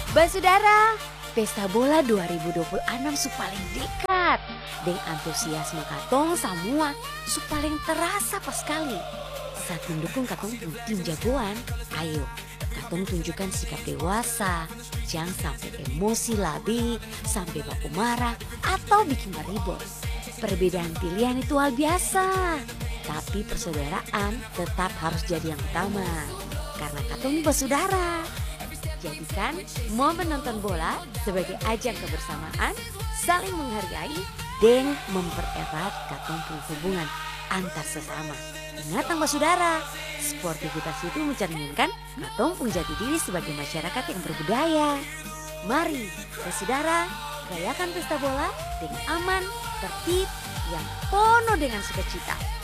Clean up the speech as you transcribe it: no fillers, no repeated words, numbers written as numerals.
Basudara, Pesta Bola 2026 su paling dekat. Dengan antusiasme katong semua su paling terasa pas sekali. Saat mendukung katong tim jagoan, ayo katong tunjukkan sikap dewasa. Jangan sampai emosi labi, sampai baku marah atau bikin beribut. Perbedaan pilihan itu hal biasa. Tapi persaudaraan tetap harus jadi yang utama. Karena katong ini bersaudara. Jadikan momen nonton bola sebagai ajang kebersamaan, saling menghargai, dan mempererat katong hubungan antar sesama. Ingat sama saudara, sportivitas itu mencerminkan katong pun jati diri sebagai masyarakat yang berbudaya. Mari, saudara, rayakan pesta bola dengan aman, tertib, yang penuh dengan sukacita.